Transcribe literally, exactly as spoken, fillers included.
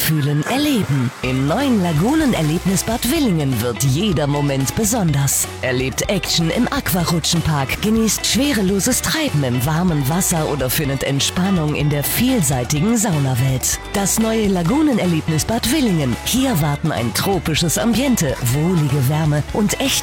Fühlen, Erleben. Im neuen Lagunenerlebnisbad Willingen wird jeder Moment besonders. Erlebt Action im Aquarutschenpark, genießt schwereloses Treiben im warmen Wasser oder findet Entspannung in der vielseitigen Saunawelt. Das neue Lagunenerlebnisbad Willingen. Hier warten ein tropisches Ambiente, wohlige Wärme und echt